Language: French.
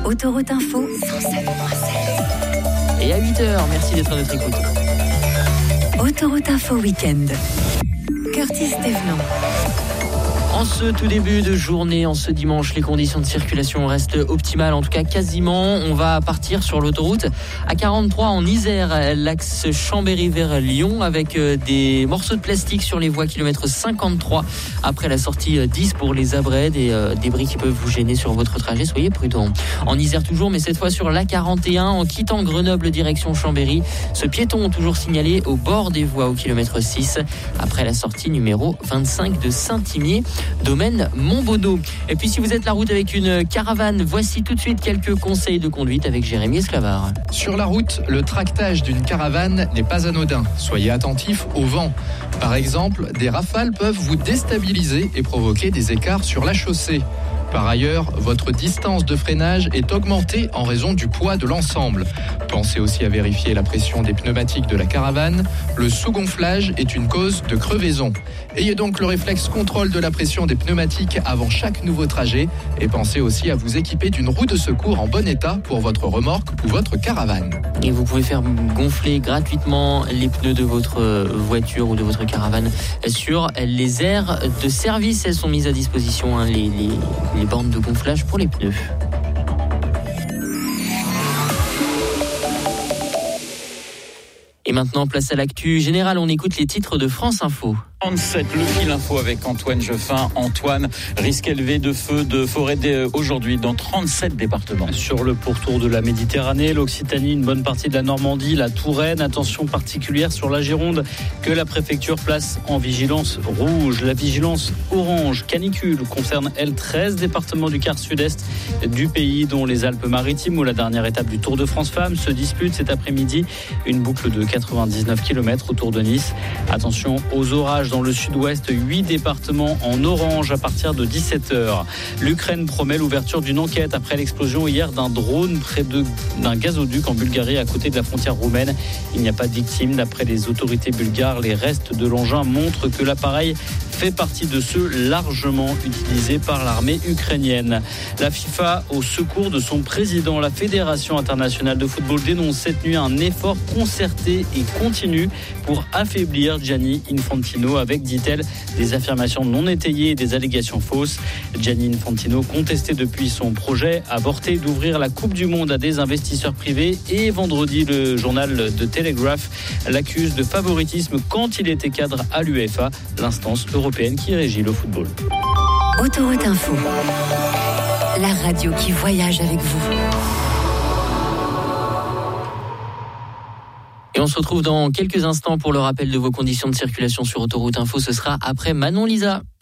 Autoroute Info 107.7. Et à 8h, merci d'être à notre écoute. Autoroute Info Week-end. Curtis Thévenon. En ce tout début de journée, en ce dimanche, les conditions de circulation restent optimales, en tout cas quasiment. On va partir sur l'autoroute A43 en Isère, l'axe Chambéry vers Lyon, avec des morceaux de plastique sur les voies kilomètre 53 après la sortie 10 pour les abrets, des débris qui peuvent vous gêner sur votre trajet. Soyez prudents. En Isère toujours, mais cette fois sur l'A41 en quittant Grenoble direction Chambéry. Ce piéton toujours signalé au bord des voies au kilomètre 6 après la sortie numéro 25 de Saint-Imier. Domaine Montbaudot. Et puis si vous êtes la route avec une caravane, voici tout de suite quelques conseils de conduite avec Jérémy Esclavard. Sur la route, le tractage d'une caravane n'est pas anodin. Soyez attentifs au vent. Par exemple, des rafales peuvent vous déstabiliser et provoquer des écarts sur la chaussée. Par ailleurs, votre distance de freinage est augmentée en raison du poids de l'ensemble. Pensez aussi à vérifier la pression des pneumatiques de la caravane. Le sous-gonflage est une cause de crevaison. Ayez donc le réflexe contrôle de la pression des pneumatiques avant chaque nouveau trajet et pensez aussi à vous équiper d'une roue de secours en bon état pour votre remorque ou votre caravane. Et vous pouvez faire gonfler gratuitement les pneus de votre voiture ou de votre caravane sur les aires de service. Elles sont mises à disposition, les bornes de gonflage pour les pneus. Et maintenant, place à l'actu générale. On écoute les titres de France Info. 37, le fil info avec Antoine Jeffin. Antoine, risque élevé de feux de forêt aujourd'hui dans 37 départements. Sur le pourtour de la Méditerranée, l'Occitanie, une bonne partie de la Normandie, la Touraine. Attention particulière sur la Gironde que la préfecture place en vigilance rouge. La vigilance orange canicule concerne 13 départements du quart sud-est du pays, dont les Alpes-Maritimes où la dernière étape du Tour de France Femmes se dispute cet après-midi. Une boucle de 99 km autour de Nice. Attention aux orages dans le sud-ouest, 8 départements en orange à partir de 17h. L'Ukraine promet l'ouverture d'une enquête après l'explosion hier d'un drone près d'un gazoduc en Bulgarie à côté de la frontière roumaine. Il n'y a pas de victimes. D'après les autorités bulgares, les restes de l'engin montrent que l'appareil fait partie de ceux largement utilisés par l'armée ukrainienne. La FIFA au secours de son président. La Fédération internationale de football dénonce cette nuit un effort concerté et continu pour affaiblir Gianni Infantino avec, dit-elle, des affirmations non étayées et des allégations fausses. Gianni Infantino contestait depuis son projet avorté d'ouvrir la Coupe du Monde à des investisseurs privés et vendredi, le journal The Telegraph l'accuse de favoritisme quand il était cadre à l'UEFA, l'instance européenne qui régit le football. Autoroute Info, la radio qui voyage avec vous. Et on se retrouve dans quelques instants pour le rappel de vos conditions de circulation sur Autoroute Info. Ce sera après Manon Lisa.